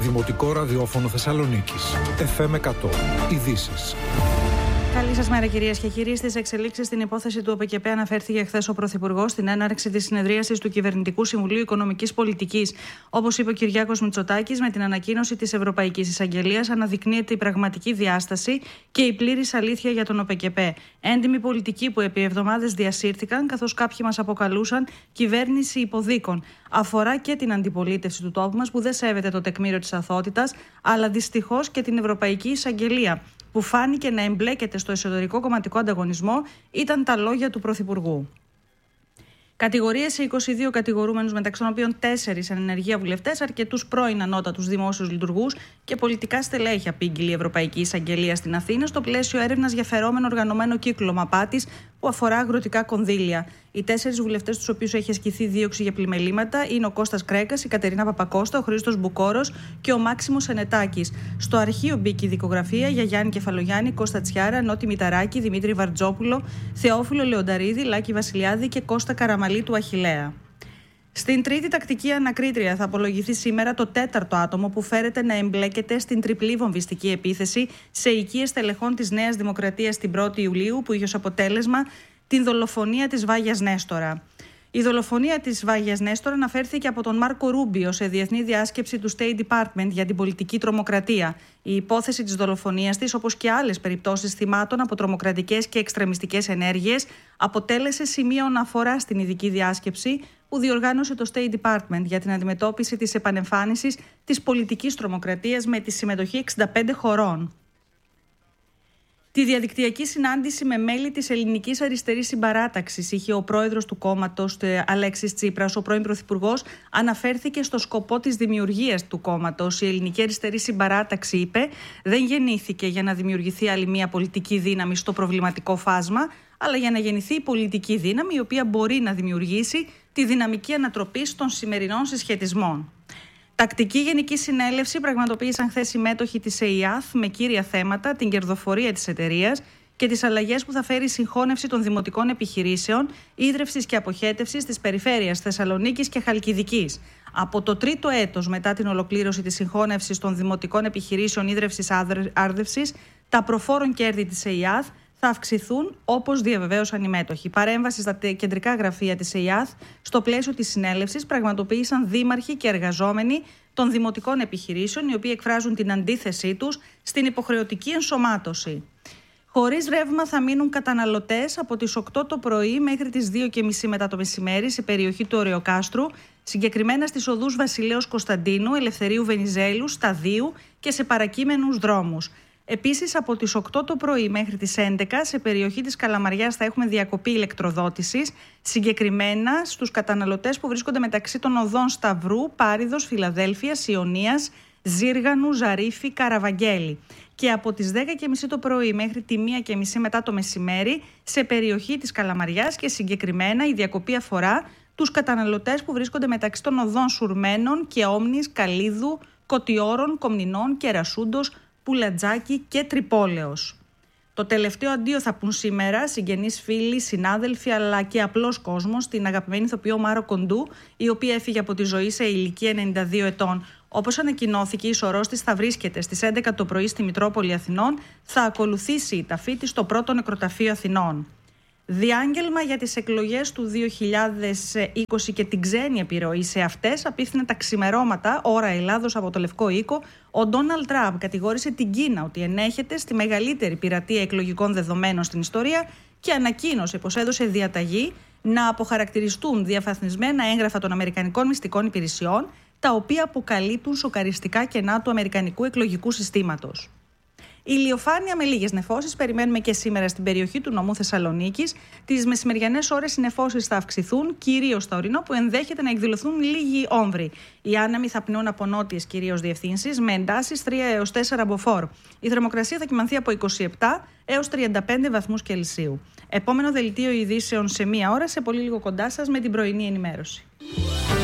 Δημοτικό ραδιόφωνο Θεσσαλονίκης. FM 100. Ειδήσεις. Καλή σας μέρα, κυρίες και κύριοι. Στις εξελίξεις στην υπόθεση του ΟΠΕΚΕΠΕ αναφέρθηκε χθες ο Πρωθυπουργός στην έναρξη της συνεδρίασης του Κυβερνητικού Συμβουλίου Οικονομικής Πολιτικής. Όπως είπε ο Κυριάκος Μητσοτάκης, με την ανακοίνωση της Ευρωπαϊκής Εισαγγελίας αναδεικνύεται η πραγματική διάσταση και η πλήρης αλήθεια για τον ΟΠΕΚΕΠΕ. Έντιμοι πολιτικοί που επί εβδομάδες διασύρθηκαν, καθώς κάποιοι μας αποκαλούσαν κυβέρνηση υποδίκων. Αφορά και την αντιπολίτευση του τόπου μας που δεν σέβεται το τεκμήριο της αθωότητας, αλλά δυστυχώς και την Ευρωπαϊκή Εισαγγελία, που φάνηκε να εμπλέκεται στο εσωτερικό κομματικό ανταγωνισμό, ήταν τα λόγια του Πρωθυπουργού. Κατηγορίες σε 22 κατηγορούμενους, μεταξύ των οποίων 4 ανενεργεία βουλευτές, αρκετούς πρώην ανώτατους δημόσιους λειτουργούς και πολιτικά στελέχη, απήγγειλε η Ευρωπαϊκή Εισαγγελία στην Αθήνα στο πλαίσιο έρευνας για φερόμενο οργανωμένο κύκλωμα απάτης που αφορά αγροτικά κονδύλια. Οι 4 βουλευτές τους οποίους έχει ασκηθεί δίωξη για πλημελήματα είναι ο Κώστας Κρέκας, η Κατερίνα Παπακώστα, ο Χρήστος Μπουκόρος και ο Μάξιμος Ενετάκης. Στο αρχείο μπήκε η δικογραφία για Γιάννη Κεφαλογιάννη, Κώστα Τσιάρα, Νότι Μηταράκη, Δημήτρη Βαρτζόπουλο, Θεόφιλο Λεονταρίδη, Λάκη Βασιλιάδη και Κώστα Καραμαλή του Αχιλλέα. Στην τρίτη τακτική ανακρίτρια θα απολογηθεί σήμερα το 4ο άτομο που φέρεται να εμπλέκεται στην τριπλή βομβιστική επίθεση σε οικίες στελεχών της Νέας Δημοκρατίας την 1η Ιουλίου, που είχε ως αποτέλεσμα την δολοφονία της Βάγιας Νέστορα. Η δολοφονία της Βάγιας Νέστορα αναφέρθηκε από τον Μάρκο Ρούμπιο σε διεθνή διάσκεψη του State Department για την πολιτική τρομοκρατία. Η υπόθεση της δολοφονίας της, όπως και άλλες περιπτώσεις θυμάτων από τρομοκρατικές και εξτρεμιστικές ενέργειες, αποτέλεσε σημείο αναφορά στην ειδική διάσκεψη που διοργάνωσε το State Department για την αντιμετώπιση της επανεμφάνισης της πολιτικής τρομοκρατίας με τη συμμετοχή 65 χωρών. Τη διαδικτυακή συνάντηση με μέλη της Ελληνικής Αριστερής Συμπαράταξης είχε ο πρόεδρος του κόμματος, Αλέξης Τσίπρας. Ο πρώην πρωθυπουργός αναφέρθηκε στο σκοπό της δημιουργίας του κόμματος. Η Ελληνική Αριστερή Συμπαράταξη, είπε, δεν γεννήθηκε για να δημιουργηθεί άλλη μια πολιτική δύναμη στο προβληματικό φάσμα, αλλά για να γεννηθεί η πολιτική δύναμη η οποία μπορεί να δημιουργήσει τη δυναμική ανατροπή των σημερινών συσχετισμών. Τακτική Γενική Συνέλευση πραγματοποίησαν χθες οι μέτοχοι της ΕΙΑΘ με κύρια θέματα την κερδοφορία της εταιρείας και τις αλλαγές που θα φέρει η συγχώνευση των δημοτικών επιχειρήσεων ίδρευσης και αποχέτευσης της περιφέρειας Θεσσαλονίκης και Χαλκιδικής. Από το τρίτο έτος μετά την ολοκλήρωση της συγχώνευσης των δημοτικών επιχειρήσεων ίδρευσης άρδευσης, τα προφόρων κέρδη της ΕΙΑΘ θα αυξηθούν, όπως διαβεβαίωσαν οι μέτοχοι. Παρέμβαση στα κεντρικά γραφεία της ΕΙΑΘ στο πλαίσιο της συνέλευσης πραγματοποίησαν δήμαρχοι και εργαζόμενοι των δημοτικών επιχειρήσεων, οι οποίοι εκφράζουν την αντίθεσή τους στην υποχρεωτική ενσωμάτωση. Χωρίς ρεύμα θα μείνουν καταναλωτές από τις 8 το πρωί μέχρι τις 2:30 μετά το μεσημέρι σε περιοχή του Ωρεοκάστρου, συγκεκριμένα στις οδούς Βασιλέως Κωνσταντίνου, Ελευθερίου Βενιζέλου, Σταδίου και σε παρακείμενους δρόμους. Επίσης, από τις 8 το πρωί μέχρι τις 11 σε περιοχή της Καλαμαριάς θα έχουμε διακοπή ηλεκτροδότησης, συγκεκριμένα στους καταναλωτές που βρίσκονται μεταξύ των οδών Σταυρού, Πάριδος, Φιλαδέλφειας, Ιωνίας, Ζήργανου, Ζαρίφη, Καραβαγγέλη. Και από τις 10:30 το πρωί μέχρι τη 1:30 μετά το μεσημέρι σε περιοχή της Καλαμαριάς και συγκεκριμένα η διακοπή αφορά τους καταναλωτές που βρίσκονται μεταξύ των οδών Σουρμένων και Όμνης, Καλίδου, Κωτιόρων, Κομνηνών, Κερασούντος, Πουλατζάκη και Τρυπόλεως. Το τελευταίο αντίο θα πουν σήμερα συγγενείς, φίλοι, συνάδελφοι αλλά και απλός κόσμος την αγαπημένη ηθοποιό Μάρο Κοντού, η οποία έφυγε από τη ζωή σε ηλικία 92 ετών. Όπως ανακοινώθηκε, η σωρός της θα βρίσκεται στις 11 το πρωί στη Μητρόπολη Αθηνών, θα ακολουθήσει η ταφή της στο πρώτο νεκροταφείο Αθηνών. Διάγγελμα για τις εκλογές του 2020 και την ξένη επιρροή σε αυτές απίφθινε τα ξημερώματα, ώρα Ελλάδος από το Λευκό Οίκο. Ο Ντόναλντ Τραμπ κατηγόρησε την Κίνα ότι ενέχεται στη μεγαλύτερη πειρατεία εκλογικών δεδομένων στην ιστορία και ανακοίνωσε πως έδωσε διαταγή να αποχαρακτηριστούν διαφαθμισμένα έγγραφα των Αμερικανικών μυστικών υπηρεσιών, τα οποία αποκαλύπτουν σοκαριστικά κενά του Αμερικανικού εκλογικού συστήματος. Ηλιοφάνεια με λίγες νεφώσεις περιμένουμε και σήμερα στην περιοχή του νομού Θεσσαλονίκης. Τις μεσημεριανές ώρες οι νεφώσεις θα αυξηθούν, κυρίως στα ορεινό, που ενδέχεται να εκδηλωθούν λίγοι όμβροι. Οι άνεμοι θα πνέουν από νότιες κυρίως διευθύνσεις, με εντάσεις 3 έως 4 μποφόρ. Η θερμοκρασία θα κυμανθεί από 27 έως 35 βαθμούς Κελσίου. Επόμενο δελτίο ειδήσεων σε μία ώρα, σε πολύ λίγο κοντά σας με την πρωινή ενημέρωση.